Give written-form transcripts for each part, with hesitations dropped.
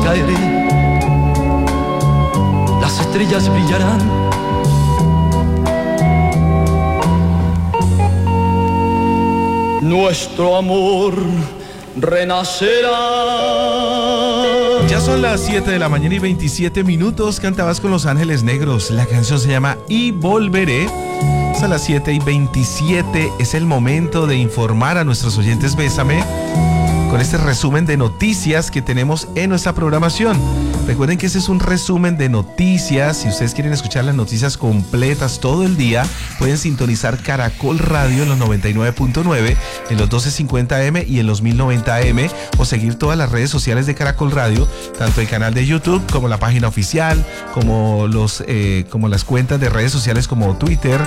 caeré, las estrellas brillarán. Nuestro amor renacerá. Ya son las 7 de la mañana y 27 minutos. Cantabas con Los Ángeles Negros. La canción se llama Y Volveré. Es a las 7 y 27. Es el momento de informar a nuestros oyentes Bésame con este resumen de noticias que tenemos en nuestra programación. Recuerden que este es un resumen de noticias. Si ustedes quieren escuchar las noticias completas todo el día, pueden sintonizar Caracol Radio en los 99.9, en los 1250M y en los 1090M, o seguir todas las redes sociales de Caracol Radio, tanto el canal de YouTube como la página oficial, como las cuentas de redes sociales como Twitter,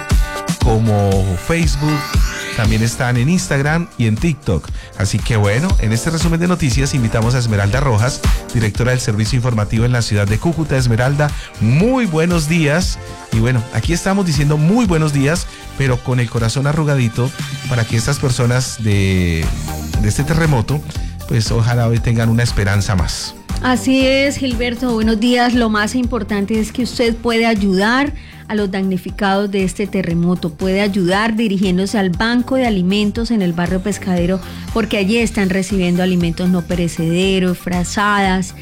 como Facebook. También están en Instagram y en TikTok. Así que bueno, en este resumen de noticias invitamos a Esmeralda Rojas, directora del Servicio Informativo en la ciudad de Cúcuta. Esmeralda, muy buenos días. Y bueno, aquí estamos diciendo muy buenos días, pero con el corazón arrugadito, para que estas personas de este terremoto, pues ojalá hoy tengan una esperanza más. Así es, Gilberto, buenos días. Lo más importante es que usted puede ayudar a los damnificados de este terremoto. Puede ayudar dirigiéndose al Banco de Alimentos en el barrio Pescadero, porque allí están recibiendo alimentos no perecederos, frazadas,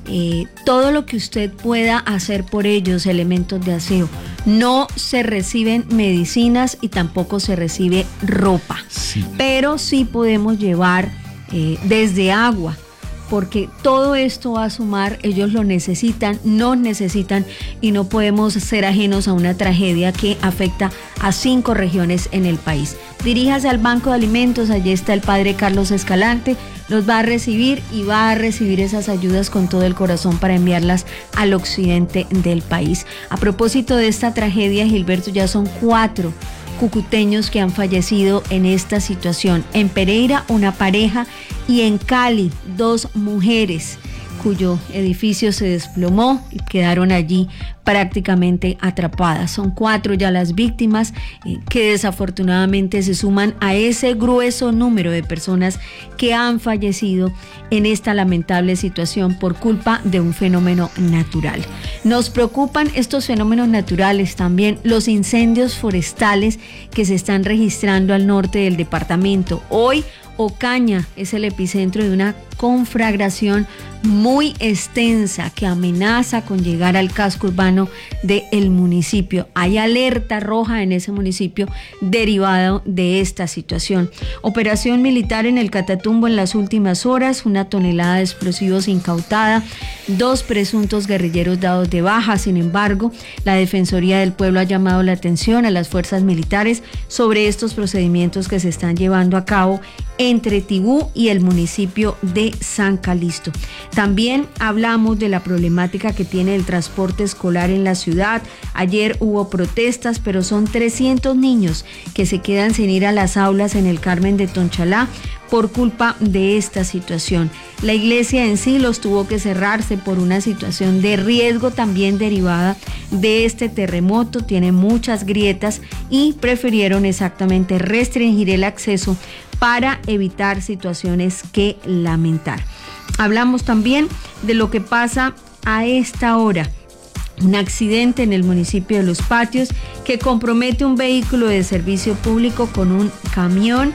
todo lo que usted pueda hacer por ellos, elementos de aseo. No se reciben medicinas y tampoco se recibe ropa, sí. Pero sí podemos llevar desde agua, porque todo esto va a sumar. Ellos lo necesitan, nos necesitan, y no podemos ser ajenos a una tragedia que afecta a 5 regiones en el país. Diríjase al Banco de Alimentos, allí está el padre Carlos Escalante, los va a recibir y va a recibir esas ayudas con todo el corazón para enviarlas al occidente del país. A propósito de esta tragedia, Gilberto, ya son 4 cucuteños que han fallecido en esta situación. En Pereira, una pareja, y en Cali, 2 mujeres cuyo edificio se desplomó y quedaron allí prácticamente atrapadas. Son 4 ya las víctimas que desafortunadamente se suman a ese grueso número de personas que han fallecido en esta lamentable situación por culpa de un fenómeno natural. Nos preocupan estos fenómenos naturales, también los incendios forestales que se están registrando al norte del departamento. Hoy Ocaña es el epicentro de una conflagración muy extensa que amenaza con llegar al casco urbano del municipio. Hay alerta roja en ese municipio derivado de esta situación. Operación militar en el Catatumbo en las últimas horas, 1 tonelada de explosivos incautada, 2 presuntos guerrilleros dados de baja. Sin embargo, la Defensoría del Pueblo ha llamado la atención a las fuerzas militares sobre estos procedimientos que se están llevando a cabo entre Tibú y el municipio de San Calixto. También hablamos de la problemática que tiene el transporte escolar en la ciudad. Ayer hubo protestas, pero son 300 niños que se quedan sin ir a las aulas en el Carmen de Tonchalá por culpa de esta situación. La iglesia en sí los tuvo que cerrarse por una situación de riesgo también derivada de este terremoto. Tiene muchas grietas y prefirieron exactamente restringir el acceso para evitar situaciones que lamentar. Hablamos también de lo que pasa a esta hora. Un accidente en el municipio de Los Patios que compromete un vehículo de servicio público con un camión.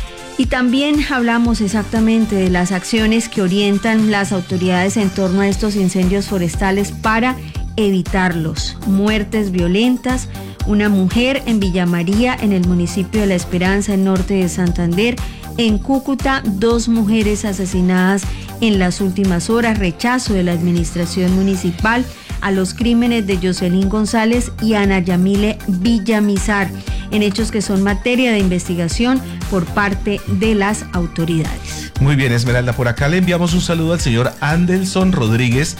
Y también hablamos exactamente de las acciones que orientan las autoridades en torno a estos incendios forestales para evitarlos. Muertes violentas, una mujer en Villa María, en el municipio de La Esperanza, en norte de Santander. En Cúcuta, 2 mujeres asesinadas en las últimas horas. Rechazo de la administración municipal a los crímenes de Jocelyn González y Ana Yamile Villamizar, en hechos que son materia de investigación por parte de las autoridades. Muy bien, Esmeralda, por acá le enviamos un saludo al señor Anderson Rodríguez.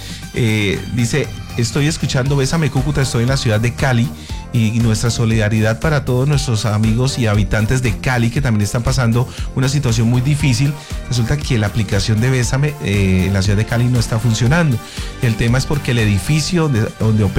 Dice: estoy escuchando Bésame Cúcuta, estoy en la ciudad de Cali, y nuestra solidaridad para todos nuestros amigos y habitantes de Cali que también están pasando una situación muy difícil. Resulta que la aplicación de Bésame en la ciudad de Cali no está funcionando. El tema es porque el edificio donde